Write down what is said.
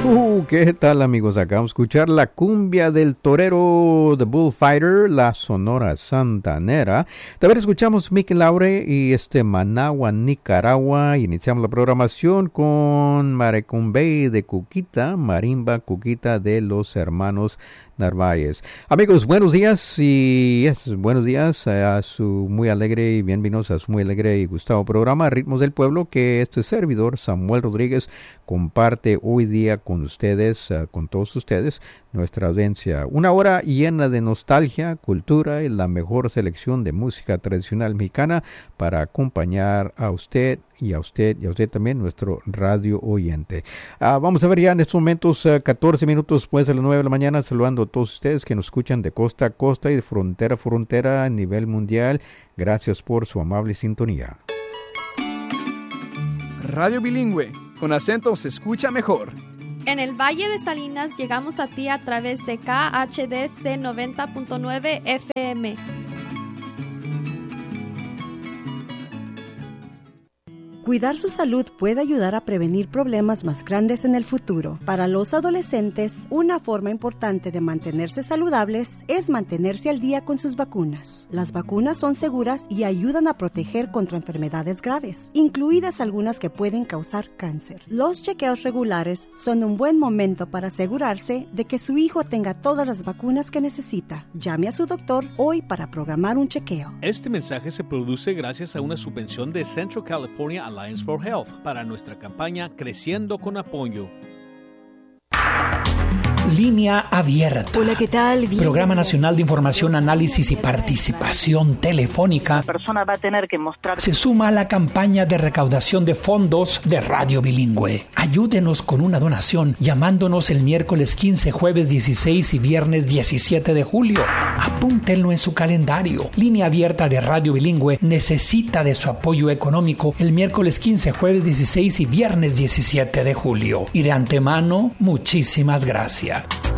¿Qué tal, amigos? Acabamos de escuchar la cumbia del torero, The Bullfighter, la Sonora Santanera. También escuchamos Mickey Laure y Managua, Nicaragua. Iniciamos la programación con Marecumbey de Cuquita, Marimba Cuquita de los hermanos Narváez. Amigos, buenos días buenos días a su muy alegre y bienvenidos a su muy alegre y gustado programa Ritmos del Pueblo, que este servidor Samuel Rodríguez comparte hoy día con ustedes, con todos ustedes, nuestra audiencia. Una hora llena de nostalgia, cultura y la mejor selección de música tradicional mexicana para acompañar a usted y a usted también, nuestro radio oyente. Vamos a ver ya en estos momentos, 14 minutos después de las 9 de la mañana, saludando a todos ustedes que nos escuchan de costa a costa y de frontera a frontera a nivel mundial. Gracias por su amable sintonía. Radio Bilingüe, con acento se escucha mejor. En el Valle de Salinas llegamos a ti a través de KHDC 90.9 FM. Cuidar su salud puede ayudar a prevenir problemas más grandes en el futuro. Para los adolescentes, una forma importante de mantenerse saludables es mantenerse al día con sus vacunas. Las vacunas son seguras y ayudan a proteger contra enfermedades graves, incluidas algunas que pueden causar cáncer. Los chequeos regulares son un buen momento para asegurarse de que su hijo tenga todas las vacunas que necesita. Llame a su doctor hoy para programar un chequeo. Este mensaje se produce gracias a una subvención de Central California Alliance for Health para nuestra campaña Creciendo con Apoyo. Línea abierta. Hola, ¿qué tal? Programa Nacional de Información, Análisis y Participación Telefónica. La persona va a tener que mostrar. Se suma a la campaña de recaudación de fondos de Radio Bilingüe. Ayúdenos con una donación llamándonos el miércoles 15, jueves 16 y viernes 17 de julio. Apúntenlo en su calendario. Línea abierta de Radio Bilingüe necesita de su apoyo económico el miércoles 15, jueves 16 y viernes 17 de julio. Y de antemano, muchísimas gracias.